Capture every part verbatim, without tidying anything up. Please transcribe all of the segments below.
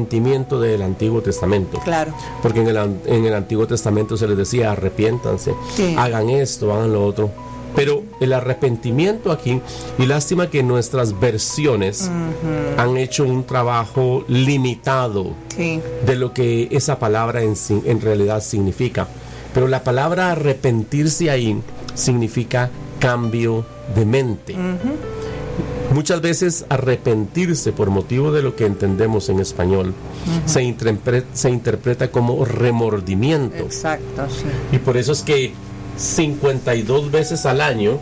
arrepentimiento del Antiguo Testamento. Claro. Porque en el, en el Antiguo Testamento se les decía arrepiéntanse, sí. hagan esto, hagan lo otro. Pero el arrepentimiento aquí, y lástima que nuestras versiones uh-huh. han hecho un trabajo limitado sí. de lo que esa palabra en, en realidad significa. Pero la palabra arrepentirse ahí significa cambio de mente. Uh-huh. Muchas veces arrepentirse, por motivo de lo que entendemos en español, uh-huh. se, interpre- se interpreta como remordimiento. Exacto, sí. Y por eso es que cincuenta y dos veces al año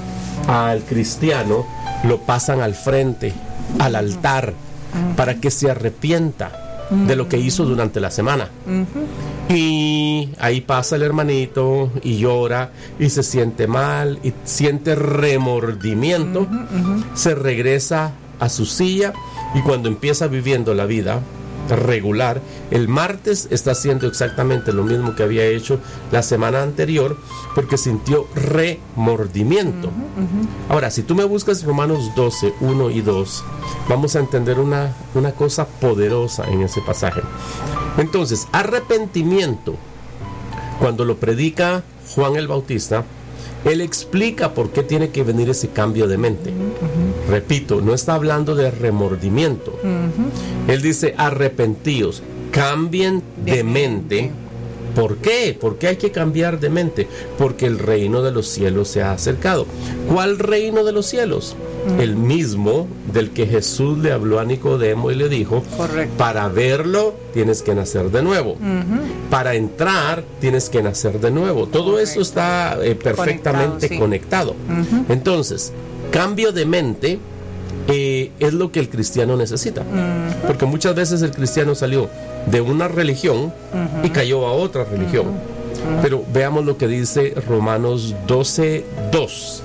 al cristiano lo pasan al frente, al altar, uh-huh. para que se arrepienta uh-huh. de lo que hizo durante la semana. Uh-huh. Y ahí pasa el hermanito y llora y se siente mal y siente remordimiento, uh-huh. Uh-huh. se regresa a su silla y cuando empieza viviendo la vida regular, el martes está haciendo exactamente lo mismo que había hecho la semana anterior porque sintió remordimiento. Uh-huh, uh-huh. Ahora, si tú me buscas Romanos doce, uno y dos, vamos a entender una, una cosa poderosa en ese pasaje. Entonces, arrepentimiento, cuando lo predica Juan el Bautista, él explica por qué tiene que venir ese cambio de mente. Uh-huh. Repito, no está hablando de remordimiento. Uh-huh. Él dice, arrepentíos, cambien de, de mente. mente. ¿Por qué? ¿Por qué hay que cambiar de mente? Porque el reino de los cielos se ha acercado. ¿Cuál reino de los cielos? Uh-huh. El mismo del que Jesús le habló a Nicodemo y le dijo, correcto, para verlo tienes que nacer de nuevo. Uh-huh. Para entrar tienes que nacer de nuevo. Todo correcto. Eso está eh, perfectamente conectado. Sí. conectado. Uh-huh. Entonces, cambio de mente eh, es lo que el cristiano necesita. Uh-huh. Porque muchas veces el cristiano salió de una religión uh-huh. y cayó a otra religión. Uh-huh. Pero veamos lo que dice Romanos doce, dos.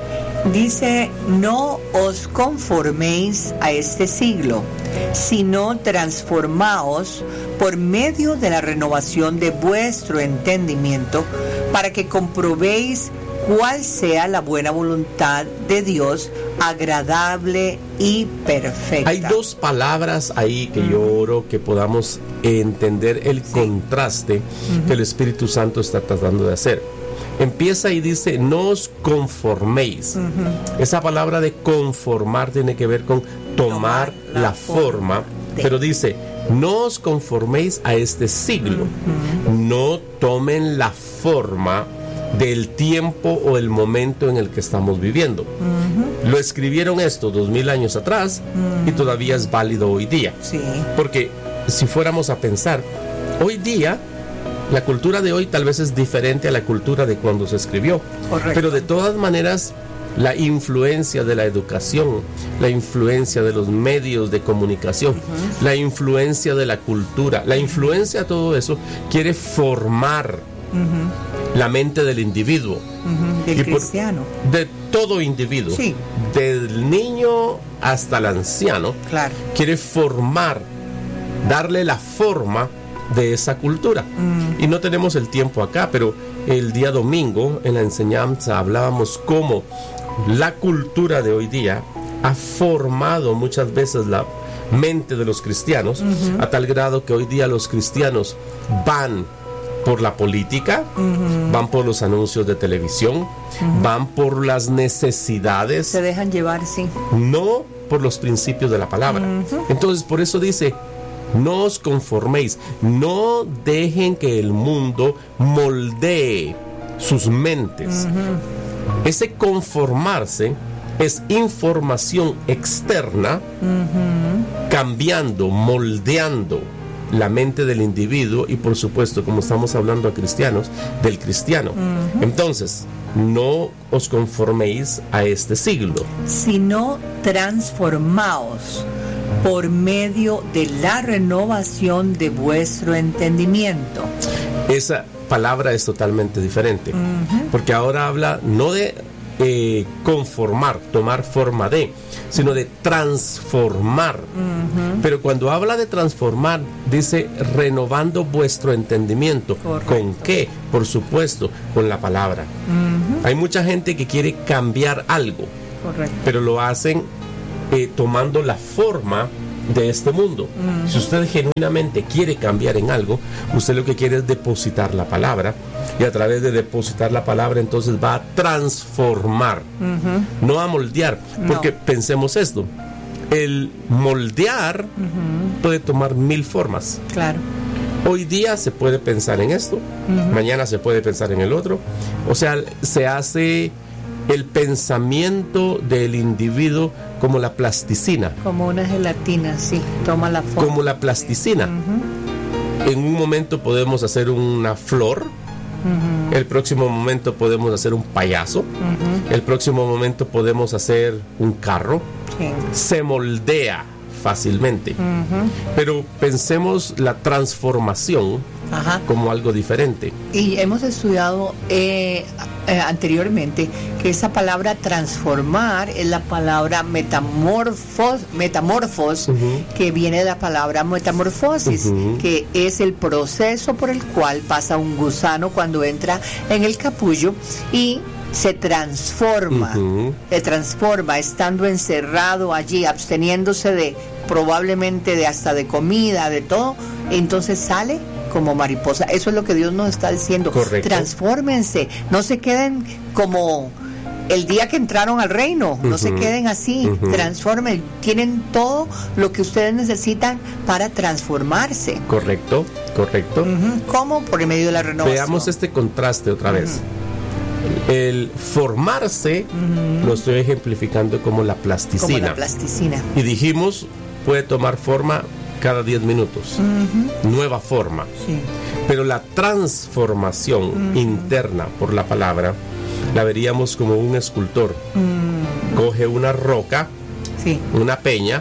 Dice, no os conforméis a este siglo, sino transformaos por medio de la renovación de vuestro entendimiento, para que comprobéis cuál sea la buena voluntad de Dios, agradable y perfecta. Hay dos palabras ahí que uh-huh. yo oro que podamos entender el sí. contraste uh-huh. que el Espíritu Santo está tratando de hacer. Empieza y dice, no os conforméis. Uh-huh. Esa palabra de conformar tiene que ver con tomar, tomar la, la forma, de... pero dice, no os conforméis a este siglo. Uh-huh. No tomen la forma del tiempo o el momento en el que estamos viviendo. Uh-huh. Lo escribieron esto dos mil años atrás uh-huh. y todavía es válido hoy día. Sí. Porque si fuéramos a pensar, hoy día la cultura de hoy tal vez es diferente a la cultura de cuando se escribió. Correcto. Pero de todas maneras, la influencia de la educación, la influencia de los medios de comunicación, uh-huh. la influencia de la cultura, la influencia de todo eso quiere formar uh-huh. la mente del individuo. Uh-huh. Del cristiano. Por, de todo individuo. Sí. Del niño hasta el anciano. Claro. Quiere formar, darle la forma de esa cultura. Mm. Y no tenemos el tiempo acá, pero el día domingo en la enseñanza hablábamos cómo la cultura de hoy día ha formado muchas veces la mente de los cristianos, uh-huh. a tal grado que hoy día los cristianos van por la política, uh-huh. van por los anuncios de televisión, uh-huh. van por las necesidades. Se dejan llevar, sí. No por los principios de la palabra. Uh-huh. Entonces, por eso dice, no os conforméis, no dejen que el mundo moldee sus mentes. Uh-huh. Ese conformarse es información externa, uh-huh. cambiando, moldeando la mente del individuo y, por supuesto, como estamos hablando a cristianos, del cristiano. Uh-huh. Entonces, no os conforméis a este siglo, sino transformaos por medio de la renovación de vuestro entendimiento. Esa palabra es totalmente diferente, uh-huh. porque ahora habla no de eh, conformar, tomar forma de, sino de transformar. Uh-huh. Pero cuando habla de transformar, dice renovando vuestro entendimiento. Correcto. ¿Con qué? Por supuesto, con la palabra. Uh-huh. Hay mucha gente que quiere cambiar algo, correcto. Pero lo hacen Eh, tomando la forma de este mundo. Uh-huh. Si usted genuinamente quiere cambiar en algo, usted lo que quiere es depositar la palabra, y a través de depositar la palabra entonces va a transformar, uh-huh. no a moldear, porque no. Pensemos esto, el moldear uh-huh. puede tomar mil formas. Claro. Hoy día se puede pensar en esto, uh-huh. mañana se puede pensar en el otro, o sea, se hace el pensamiento del individuo como la plasticina. Como una gelatina, sí, toma la forma. Como la plasticina. Uh-huh. En un momento podemos hacer una flor, uh-huh. el próximo momento podemos hacer un payaso, uh-huh. el próximo momento podemos hacer un carro. Sí. Se moldea fácilmente. Uh-huh. Pero pensemos la transformación Ajá. como algo diferente. Y hemos estudiado eh, eh, anteriormente que esa palabra transformar es la palabra metamorfos, metamorfos, uh-huh. que viene de la palabra metamorfosis, uh-huh. que es el proceso por el cual pasa un gusano cuando entra en el capullo y se transforma, uh-huh. se transforma estando encerrado allí, absteniéndose de probablemente de hasta de comida, de todo, entonces sale como mariposa. Eso es lo que Dios nos está diciendo. Correcto. Transfórmense, no se queden como el día que entraron al reino, uh-huh. no se queden así, uh-huh. transformen, tienen todo lo que ustedes necesitan para transformarse. Correcto, correcto. Uh-huh. ¿Cómo? Por medio de la renovación. Veamos este contraste otra uh-huh. vez. El formarse uh-huh. lo estoy ejemplificando como la plasticina. Como la plasticina. Y dijimos, puede tomar forma cada diez minutos. Uh-huh. Nueva forma. Sí. Pero la transformación uh-huh. interna por la palabra la veríamos como un escultor. Uh-huh. Coge una roca, sí. una peña,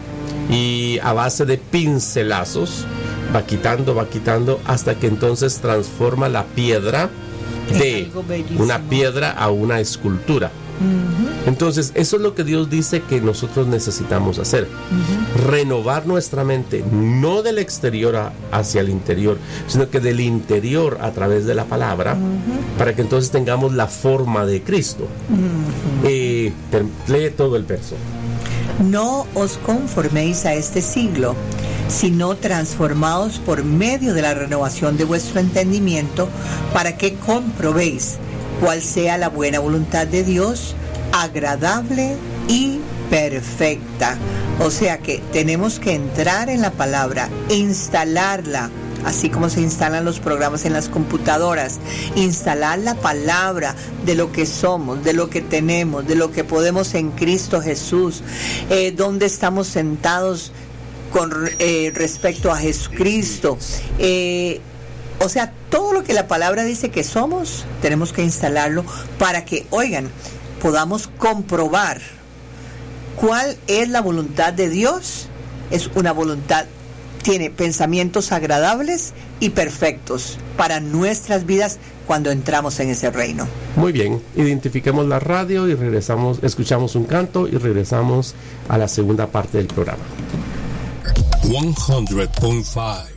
y a base de pincelazos va quitando, va quitando, hasta que entonces transforma la piedra de una piedra a una escultura. Uh-huh. Entonces, eso es lo que Dios dice que nosotros necesitamos hacer. Uh-huh. Renovar nuestra mente, no del exterior a, hacia el interior, sino que del interior a través de la palabra, uh-huh. para que entonces tengamos la forma de Cristo. Uh-huh. Eh, lee todo el verso. No os conforméis a este siglo, sino transformados por medio de la renovación de vuestro entendimiento, para que comprobéis cuál sea la buena voluntad de Dios, agradable y perfecta. O sea que tenemos que entrar en la palabra, instalarla, así como se instalan los programas en las computadoras, instalar la palabra de lo que somos, de lo que tenemos, de lo que podemos en Cristo Jesús, eh, donde estamos sentados con eh, respecto a Jesucristo, eh, o sea, todo lo que la palabra dice que somos, tenemos que instalarlo para que, oigan, podamos comprobar cuál es la voluntad de Dios. Es una voluntad, tiene pensamientos agradables y perfectos para nuestras vidas cuando entramos en ese reino. Muy bien, identifiquemos la radio y regresamos, escuchamos un canto y regresamos a la segunda parte del programa. one hundred point five.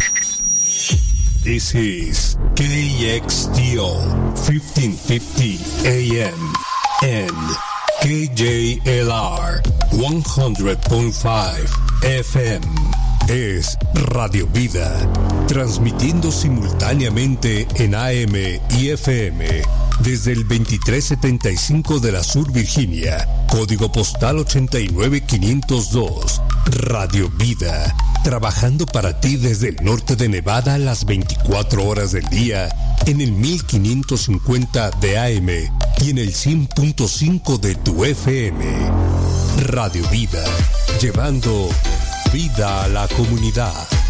This is K X T O fifteen fifty A M and K J L R one hundred point five F M. Es Radio Vida, transmitiendo simultáneamente en A M y F M desde el veintitrés setenta y cinco de la Sur Virginia, código postal ochenta y nueve quinientos dos. Radio Vida, trabajando para ti desde el norte de Nevada las veinticuatro horas del día en el mil quinientos cincuenta de A M y en el cien punto cinco de tu F M. Radio Vida, llevando vida a la comunidad.